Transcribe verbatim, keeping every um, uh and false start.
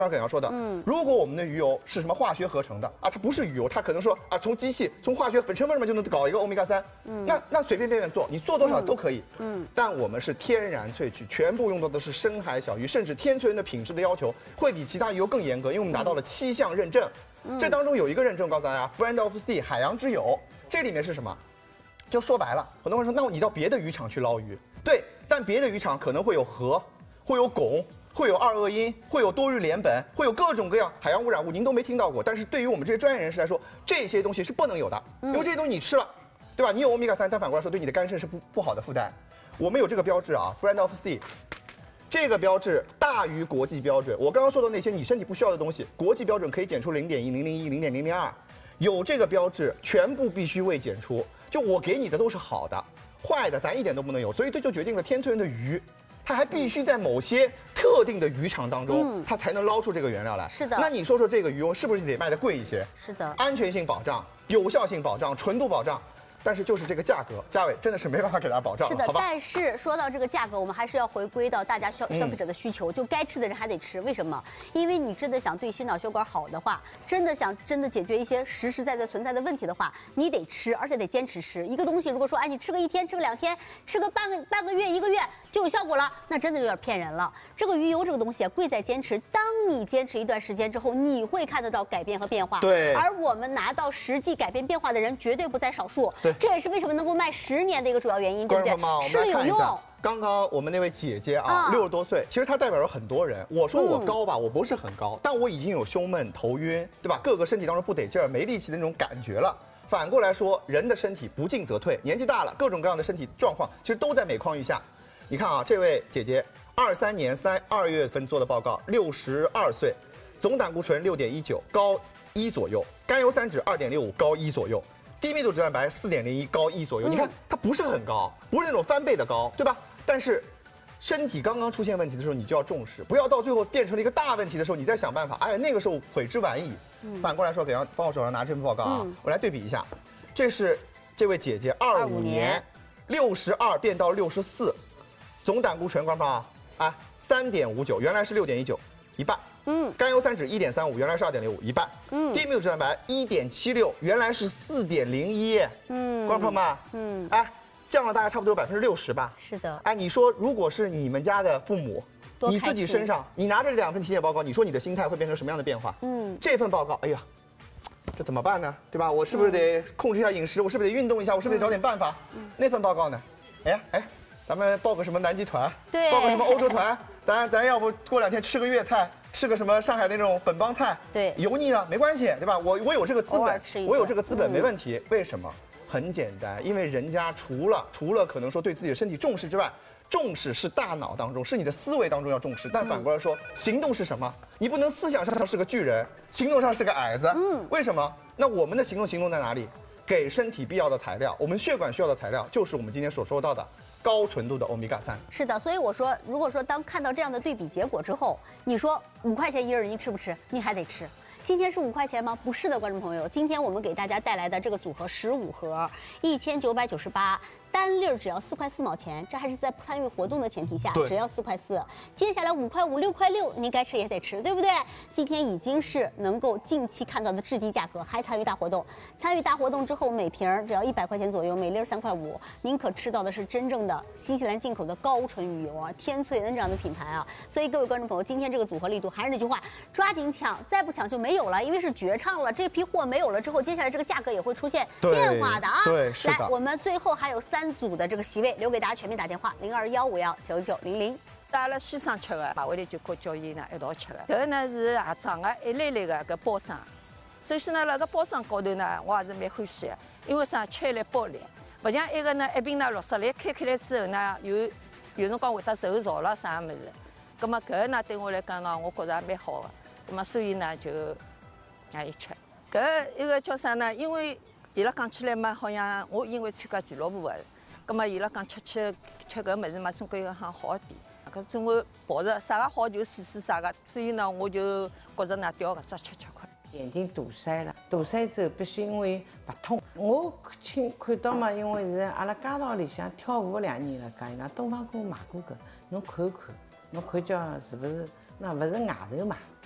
刚刚要说的，嗯，如果我们的鱼油是什么化学合成的啊，它不是鱼油，它可能说啊，从机器、从化学成分上面就能搞一个欧米伽三，嗯，那那随便便便做，你做多少都可以，嗯，但我们是天然萃取，全部用到的是深海小鱼，甚至天萃人的品质的要求会比其他鱼油更严格，因为我们拿到了七项认证，嗯、这当中有一个认证，告诉大家 ，Friend of Sea 海洋之友，这里面是什么？就说白了，很多人说，那你到别的渔场去捞鱼，对，但别的渔场可能会有河，会有汞。会有二恶英，会有多氯联苯，会有各种各样海洋污染物，您都没听到过。但是对于我们这些专业人士来说，这些东西是不能有的，因为这些东西你吃了，对吧？你有欧米伽三，但反过来说对你的肝肾是不不好的负担。我们有这个标志啊 ，Friend of Sea， 这个标志大于国际标准。我刚刚说的那些你身体不需要的东西，国际标准可以检出零点一、零零一、零点零零二，有这个标志全部必须未检出。就我给你的都是好的，坏的咱一点都不能有。所以这就决定了天萃人的鱼。它还必须在某些特定的渔场当中，嗯、它才能捞出这个原料来。 是的。 那你说说这个鱼油是不是得卖的贵一些？ 是的。 安全性保障、有效性保障、纯度保障，但是就是这个价格，价位真的是没办法给大家保障了。 是的， 好吧？ 但是说到这个价格，我们还是要回归到大家消消费者的需求，嗯、就该吃的人还得吃。为什么？因为你真的想对心脑血管好的话，真的想真的解决一些实实在在存在的问题的话，你得吃，而且得坚持吃。一个东西如果说哎你吃个一天，吃个两天，吃个半个半个月、一个月。就有效果了，那真的有点骗人了。这个鱼油这个东西啊，贵在坚持。当你坚持一段时间之后，你会看得到改变和变化。 对。 而我们拿到实际改变变化的人绝对不在少数。 对。 这也是为什么能够卖十年的一个主要原因，对不对？吃了有用。 刚刚我们那位姐姐啊，六十多岁，其实她代表了很多人。我说我高吧，嗯、我不是很高，但我已经有胸闷、头晕，对吧？各个身体当中不得劲儿、没力气的那种感觉了。反过来说，人的身体不进则退，年纪大了，各种各样的身体状况其实都在每况愈下。你看啊，这位姐姐，二三年三二月份做的报告，六十二岁，总胆固醇六点一九，高一左右，甘油三酯二点六五，高一左右，低密度脂蛋白四点零一，高一左右。嗯、你看它不是很高，不是那种翻倍的高，对吧？但是身体刚刚出现问题的时候，你就要重视，不要到最后变成了一个大问题的时候，你再想办法。哎呀，那个时候悔之晚矣。嗯、反过来说，给让放我手上拿这份报告啊，嗯、我来对比一下，这是这位姐姐二五年，六十二变到六十四。总胆固醇，观众啊，啊，三点五九，原来是六点一九，一半。嗯，甘油三酯一点三五，原来是二点六五，一半。嗯，低密度脂蛋白一点七六，原来是四点零一。嗯，观众朋友们，嗯，哎，降了大概差不多百分之六十吧。 是的。 哎，你说如果是你们家的父母，你自己身上，你拿着这两份体检报告，你说你的心态会变成什么样的变化？嗯，这份报告，哎呀，这怎么办呢？对吧？我是不是得控制一下饮食？我是不是得运动一下？我是不是得找点办法？嗯，那份报告呢？哎呀，哎。咱们报个什么南极团， 对， 报个什么欧洲团，咱咱要不过两天吃个粤菜，吃个什么上海那种本帮菜， 对， 油腻呢没关系，对吧？我我有这个资本，我有这个资本、嗯、没问题。为什么？很简单，因为人家除了除了可能说对自己的身体重视之外，重视是大脑当中，是你的思维当中要重视。但反过来说，嗯、行动是什么？你不能思想上是个巨人，行动上是个矮子。嗯，为什么？那我们的行动行动在哪里？给身体必要的材料，我们血管需要的材料，就是我们今天所说到的。高纯度的欧米伽三是的，所以我说，如果说当看到这样的对比结果之后，你说五块钱一人，你吃不吃？你还得吃。今天是五块钱吗？不是的，观众朋友，今天我们给大家带来的这个组合十五盒，一千九百九十八。单粒儿只要四块四毛钱，这还是在参与活动的前提下，只要四块四。接下来五块五、六块六，你该吃也得吃，对不对？今天已经是能够近期看到的至低价格，还参与大活动。参与大活动之后，每瓶只要一百块钱左右，每粒三块五，您可吃到的是真正的新西兰进口的高纯鱼油啊，天萃恩这样的品牌啊。所以各位观众朋友，今天这个组合力度还是那句话，抓紧抢，再不抢就没有了，因为是绝唱了。这批货没有了之后，接下来这个价格也会出现变化的啊。 对，是的。 来，我们最后还有三。三组的这个席位留给大家全面打电话零二幺五幺九九零零。 带了西餐吃的，买回来就跟叫伊呢一道吃的。这个呢是盒装的，一粒粒的搿包装。首先呢，那个包装高头呢，我还是蛮欢喜的，因为啥吃力包力，不像一个呢一瓶呢六十粒，开开来之后呢，有有辰光会得受潮了啥物事。那么搿个呢对我来讲呢，我觉着还蛮好的。那么所以呢就爱伊吃。搿一个叫啥呢？因为伊拉讲起来嘛，好像我因为参加俱乐部的，葛么伊拉讲吃吃吃搿物事嘛，总归要好好点。搿总归抱着啥个好就试试啥个，所以呢，我就觉着呢调搿只吃吃看。 眼睛堵塞了，堵塞之后必须因为不痛。我亲看到嘛，因为是阿拉街道里向跳舞两年了，讲伊拉东方哥卖过搿，侬看看，侬看叫是不是？那勿是外头卖。